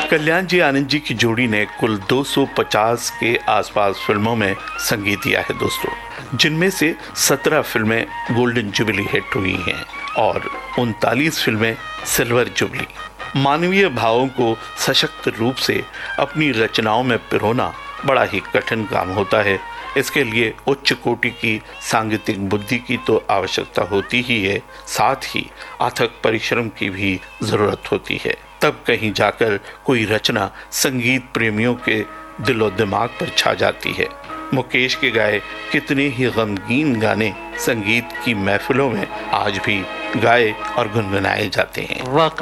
कल्याण जी आनंद जी की जोड़ी ने कुल 250 के आसपास फिल्मों में संगीत दिया है दोस्तों, जिनमें से 17 फिल्में गोल्डन जुबली हिट हुई हैं और 39 फिल्में सिल्वर जुबली। मानवीय भावों को सशक्त रूप से अपनी रचनाओं में पिरोना बड़ा ही कठिन काम होता है। इसके लिए उच्च कोटि की सांगीतिक बुद्धि की तो आवश्यकता होती ही है, साथ ही अथक परिश्रम की भी जरूरत होती है। तब कहीं जाकर कोई रचना संगीत प्रेमियों के दिलो दिमाग पर छा जाती है। मुकेश के गाए कितने ही गमगीन गाने संगीत की महफिलों में आज भी गाए और गुनगुनाए जाते हैं।